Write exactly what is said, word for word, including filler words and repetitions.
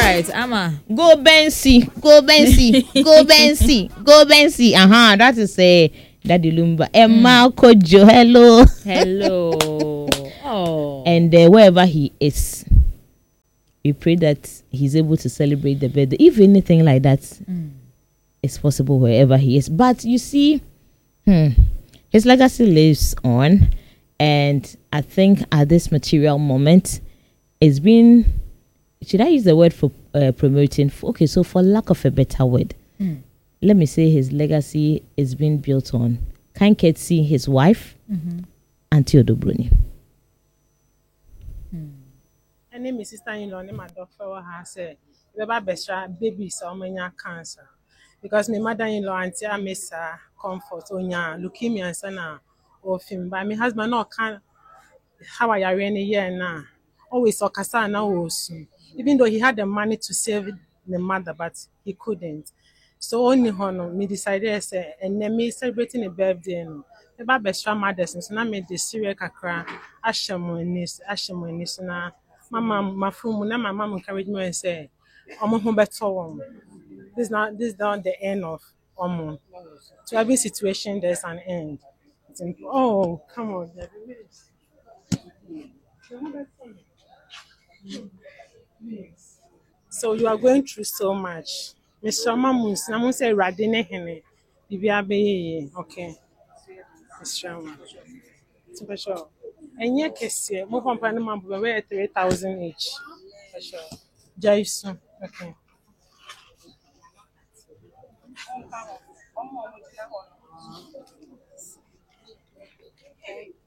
right, Ama. Go Bensi, go Bensi, go Bensi, go Bensi. Uh huh. That is a uh, Daddy Lumba. Emma Kojo, hello. Hello. Oh. And uh, wherever he is, we pray that he's able to celebrate the birthday. If anything like that mm. is possible wherever he is. But you see, hmm, his legacy lives on. And I think at this material moment, it's been, should I use the word for uh, promoting? For, okay, so for lack of a better word, mm. let me say his legacy is being built on Kanketsi, his wife, mm-hmm. Auntie Odobroni. My name is sister-in-law, my daughter has said, babies or many cancer. Because my mother-in-law, Auntie Amesa, comfort, onya, leukemia, and sana, or film. But my husband, no, can how are you any year now? Always Okasa now, even though he had the money to save the mother, but he couldn't. So only honor me decided say and then me celebrating a birthday. No, the best mothers and so now made the serial kakra ashamonis ashamonis na mama my phone na my mom encouraged me and say omo ho better one. This is not this is not the end of omo. To every situation there's an end. Oh come on. So you are going through so much. Mister Mamus, I'm say Radine Hene. Bibi okay. Mister Mamus. For sure. And yeah, Kessie, move on Panama, we're three thousand each. For sure. Jason. Okay.